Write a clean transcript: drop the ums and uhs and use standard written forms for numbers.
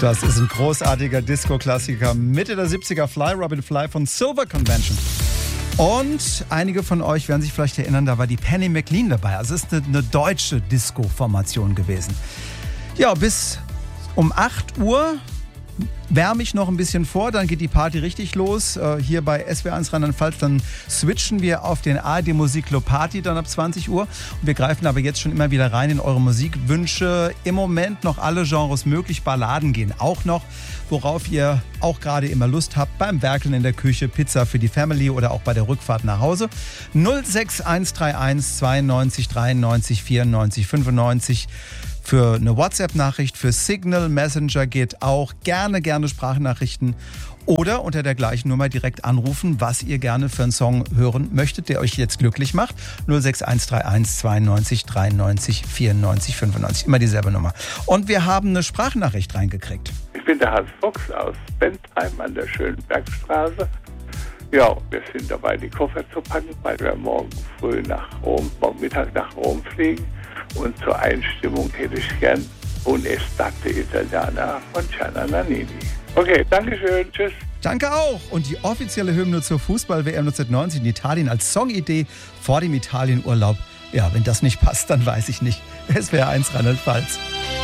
Das ist ein großartiger Disco-Klassiker. Mitte der 70er, Fly Robin Fly von Silver Convention. Und einige von euch werden sich vielleicht erinnern, da war die Penny McLean dabei. Also es ist eine deutsche Disco-Formation gewesen. Ja, bis um 8 Uhr wärme ich noch ein bisschen vor, dann geht die Party richtig los. Hier bei SWR1 Rheinland-Pfalz, dann switchen wir auf den ARD Musik Club Party dann ab 20 Uhr. Und wir greifen aber jetzt schon immer wieder rein in eure Musikwünsche. Im Moment noch alle Genres möglich, Balladen gehen auch noch, worauf ihr auch gerade immer Lust habt, beim Werkeln in der Küche, Pizza für die Family oder auch bei der Rückfahrt nach Hause. 06131 92 93 94 95 für eine WhatsApp-Nachricht, für Signal, Messenger geht auch. Gerne Sprachnachrichten oder unter der gleichen Nummer direkt anrufen, was ihr gerne für einen Song hören möchtet, der euch jetzt glücklich macht. 06131 92 93 94 95. Immer dieselbe Nummer. Und wir haben eine Sprachnachricht reingekriegt. Ich bin der Hans Fuchs aus Bentheim an der Schönbergstraße. Ja, wir sind dabei, die Koffer zu packen, weil wir morgen Mittag nach Rom fliegen. Und zur Einstimmung hätte ich gern Un'estate Italiana von Gianna Nannini. Okay, Dankeschön, tschüss. Danke auch. Und die offizielle Hymne zur Fußball-WM 1990 in Italien als Songidee vor dem Italienurlaub. Ja, wenn das nicht passt, dann weiß ich nicht. SWR1 Rheinland-Pfalz.